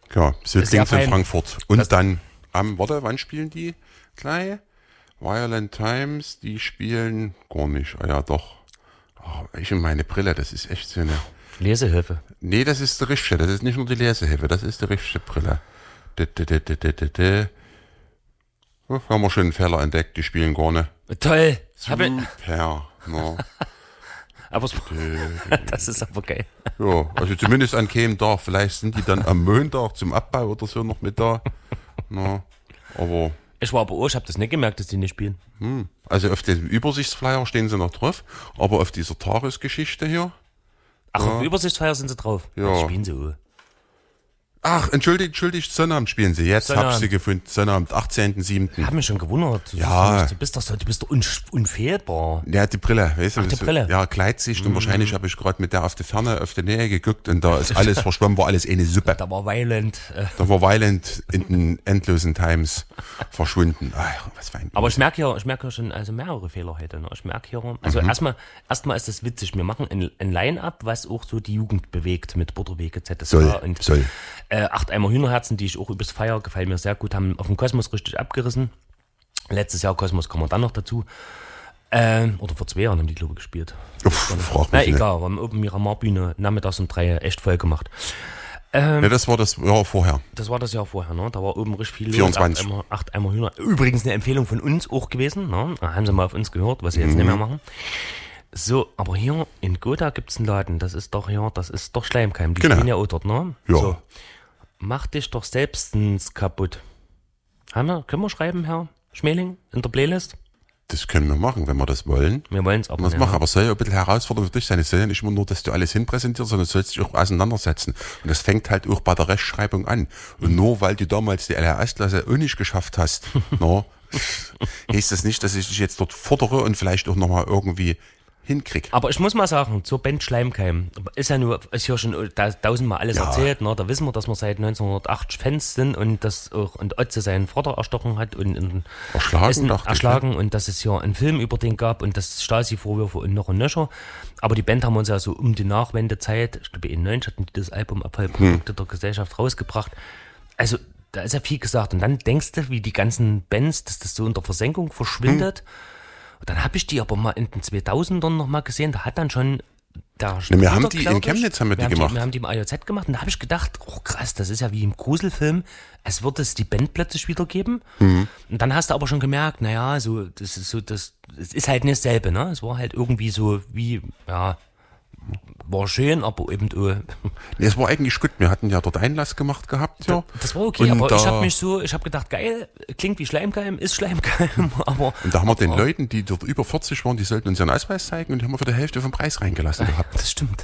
Ja, so klingt in Frankfurt. Und das dann wann spielen die gleich? Violent Times, die spielen gar nicht. Ah ja, doch. Oh, ich und meine Brille, das ist echt so eine... Lesehilfe. Nee, das ist die richtige. Das ist nicht nur die Lesehilfe, das ist die richtige Brille. Haben wir schon einen Fehler entdeckt, die spielen gar nicht. Toll. Super. No. Aber das ist aber geil. Ja, also zumindest an keinem Tag. Vielleicht sind die dann am Montag zum Abbau oder so noch mit da. No. Aber... Ich habe das nicht gemerkt, dass die nicht spielen. Also auf dem Übersichtsflyer stehen sie noch drauf, aber auf dieser Tagesgeschichte hier... Ach, auf Übersichtsfeier sind sie drauf. Ja. Die spielen sie. Ach, entschuldigt, Sonnabend spielen sie. Jetzt hab ich sie gefunden. Sonnabend, 18.07. Ich habe mich schon gewundert. Ja. Du bist doch unfehlbar. Ja, die Brille, weißt du? Ach, die Brille. Ja, Gleitsicht und wahrscheinlich habe ich gerade mit der auf die Ferne, auf die Nähe geguckt und da ist alles verschwommen, war alles eine Suppe. Da war Violent. Da war Violent in den endlosen Times verschwunden. Ach, was für ein Aber ich merke hier schon also mehrere Fehler heute. Ne? Ich merke hier, also erstmal ist das witzig. Wir machen ein Line-Up, was auch so die Jugend bewegt mit Butterwege, ZSK und soll. 8 Eimer Hühnerherzen, die ich auch übers Feier, gefallen mir sehr gut, haben auf dem Kosmos richtig abgerissen. Letztes Jahr Kosmos kommen wir dann noch dazu. Oder vor 2 Jahren haben die, glaube ich, gespielt. Frag mich egal, wir haben Open Miramar Bühne nachmittags um 3 echt voll gemacht. Ja, das war das Jahr vorher. Das war das Jahr vorher, ne? Da war oben richtig viel 24. 8 Eimer Hühner. Übrigens eine Empfehlung von uns auch gewesen, ne? Da haben sie mal auf uns gehört, was sie jetzt nicht mehr machen. So, aber hier in Gotha gibt's einen Laden, das ist doch Schleimkeim, die stehen ja auch dort, ne? Ja. So, mach dich doch selbstens kaputt. Können wir schreiben, Herr Schmeling, in der Playlist? Das können wir machen, wenn wir das wollen. Wir wollen es aber Das nicht. machen, aber es soll ja ein bisschen Herausforderung für dich sein. Es soll ja nicht immer nur, dass du alles hinpräsentierst, sondern es sollst dich auch auseinandersetzen. Und das fängt halt auch bei der Rechtschreibung an. Und nur weil du damals die LRS-Klasse auch nicht geschafft hast, no, heißt das nicht, dass ich dich jetzt dort fordere und vielleicht auch nochmal irgendwie hinkrieg. Aber ich muss mal sagen, zur Band Schleimkeim, ist ja schon tausendmal alles erzählt, ne? Da wissen wir, dass wir seit 1980 Fans sind und und Otze seinen Vater erstochen hat und erschlagen und dass es ja einen Film über den gab und das Stasi-Vorwürfe und noch ein Nöcher. Aber die Band haben uns ja so um die Nachwendezeit, ich glaube in 90 hatten die das Album Abfallprodukte der Gesellschaft rausgebracht. Also da ist ja viel gesagt und dann denkst du, wie die ganzen Bands, dass das so unter Versenkung verschwindet. Und dann habe ich die aber mal in den 2000ern noch mal gesehen, da hat dann schon wir haben die in Chemnitz gemacht. Wir haben die im AJZ gemacht und da habe ich gedacht, oh krass, das ist ja wie im Gruselfilm, es wird es die Band plötzlich wieder geben. Und dann hast du aber schon gemerkt, naja, so, das ist halt nicht dasselbe, ne? Es war halt irgendwie so wie, ja, war schön, aber eben Nee, es war eigentlich gut. Wir hatten ja dort Einlass gemacht gehabt, ja. Das war okay, und aber ich habe gedacht, geil, klingt wie Schleimkeim, ist Schleimkeim, aber... Und da haben wir den Leuten, die dort über 40 waren, die sollten uns ihren Ausweis zeigen und die haben wir für die Hälfte vom Preis reingelassen gehabt. Das stimmt.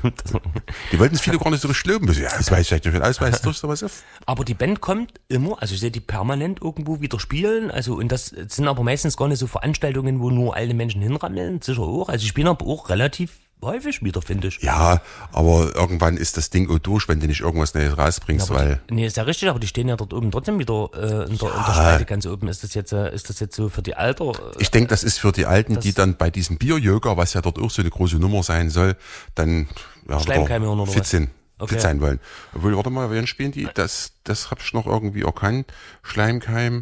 Die wollten es viele gar nicht so richtig glauben. Ja, Ausweis, ich den Ausweis durch sowas auf. Aber die Band kommt immer, also ich sehe die permanent irgendwo wieder spielen, also und das sind aber meistens gar nicht so Veranstaltungen, wo nur alte Menschen hinrammeln, sicher auch, also die spielen aber auch relativ häufig wieder, finde ich. Ja, aber irgendwann ist das Ding auch durch, wenn du nicht irgendwas Neues rausbringst, weil... Nee, ist ja richtig, aber die stehen ja dort oben trotzdem wieder in der Spalte ganz oben. Ist das jetzt so für die Alter? Ich denke, das ist für die Alten, die dann bei diesem Bier-Yoga, was ja dort auch so eine große Nummer sein soll, dann fit sind. Okay. Fit sein wollen. Obwohl, warte mal, wen spielen die? Das hab ich noch irgendwie erkannt. Schleimkeim.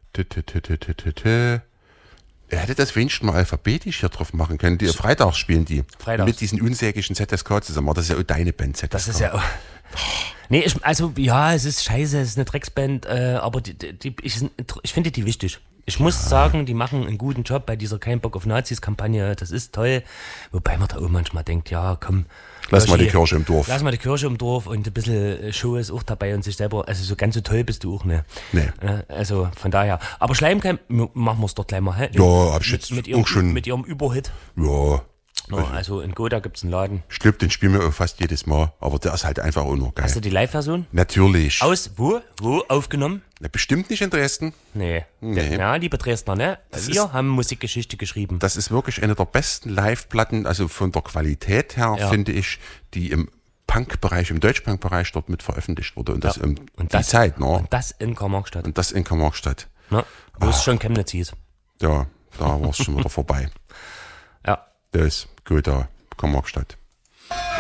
Er hätte das wenigstens mal alphabetisch hier drauf machen können. Die Freitags spielen die. Freitags. Mit diesen unsäglichen ZSK zusammen. Das ist ja auch deine Band, ZSK. Das ist ja... Nee, es ist scheiße, es ist eine Drecksband, aber ich finde die wichtig. Ich muss sagen, die machen einen guten Job bei dieser Kein Bock auf Nazis-Kampagne. Das ist toll. Wobei man da auch manchmal denkt, ja, komm. Lass mal die Kirche im Dorf. Lass mal die Kirche im Dorf und ein bisschen Show ist auch dabei und sich selber, also so ganz so toll bist du auch, ne? Nee. Also von daher. Aber Schleimkeim, machen wir es doch gleich mal, hä? Ja, hab ich jetzt mit auch schon. Mit ihrem Überhit. Ja. Also in Gotha gibt's einen Laden. Ich glaube, den spielen wir auch fast jedes Mal, aber der ist halt einfach auch noch geil. Hast du die Live-Version? Natürlich. Aus wo aufgenommen? Na, bestimmt nicht in Dresden. Nee. Ja, liebe Dresdner, ne? Wir haben Musikgeschichte geschrieben. Das ist wirklich eine der besten Live-Platten, also von der Qualität her, finde ich, die im Punk-Bereich, im Deutsch-Punk-Bereich dort mit veröffentlicht wurde. Und das Zeit, ne? Und das in Karl-Marx-Stadt. Ne? Wo es schon Chemnitz hieß. Ja, da war es schon wieder vorbei. Ja. Das ist Gotha, Karl-Marx-Stadt.